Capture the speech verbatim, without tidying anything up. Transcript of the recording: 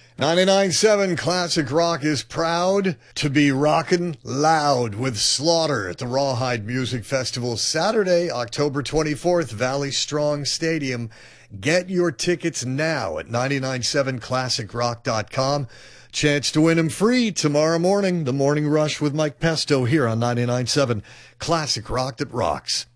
ninety-nine point seven Classic Rock is proud to be rockin' loud with Slaughter at the Rawhide Music Festival Saturday, October twenty-fourth, Valley Strong Stadium. Get your tickets now at nine nine seven classic rock dot com. Chance to win them free tomorrow morning. The Morning Rush with Mike Pesto here on ninety-nine point seven Classic Rock that rocks.